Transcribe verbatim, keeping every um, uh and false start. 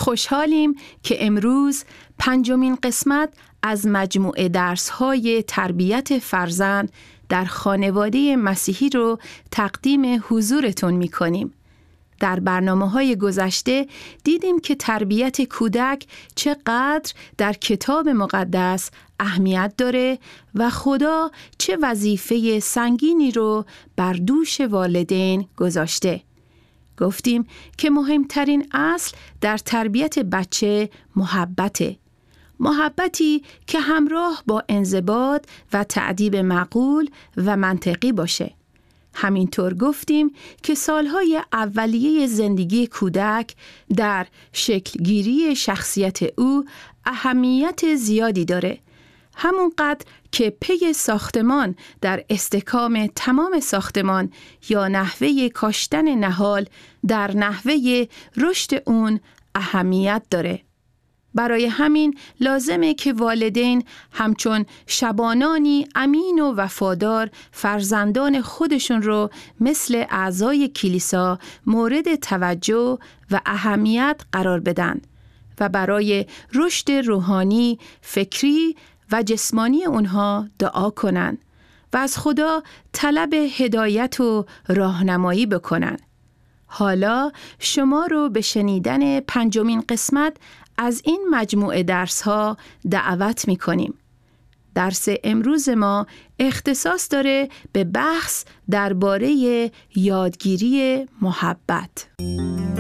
خوشحالیم که امروز پنجمین قسمت از مجموعه درس‌های تربیت فرزند در خانواده مسیحی رو تقدیم حضورتون می‌کنیم. در برنامه‌های گذشته دیدیم که تربیت کودک چقدر در کتاب مقدس اهمیت داره و خدا چه وظیفه سنگینی رو بر دوش والدین گذاشته. گفتیم که مهمترین اصل در تربیت بچه محبته. محبتی که همراه با انضباط و تأدیب معقول و منطقی باشه. همینطور گفتیم که سالهای اولیه زندگی کودک در شکلگیری شخصیت او اهمیت زیادی داره. همونقدر که پی ساختمان در استحکام تمام ساختمان یا نحوه کاشتن نهال در نحوه رشد اون اهمیت داره. برای همین لازمه که والدین همچون شبانانی امین و وفادار فرزندان خودشون رو مثل اعضای کلیسا مورد توجه و اهمیت قرار بدن و برای رشد روحانی، فکری و جسمانی اونها دعا کنن و از خدا طلب هدایت و راهنمایی بکنن. حالا شما رو به شنیدن پنجمین قسمت از این مجموعه درس‌ها دعوت می‌کنیم. درس امروز ما اختصاص داره به بحث درباره یادگیری محبت.